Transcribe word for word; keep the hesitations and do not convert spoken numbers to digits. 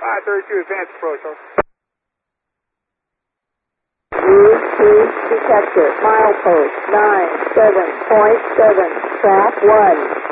five thirty-two, advance approach. Use cruise detector, milepost nine seven point seven, track one.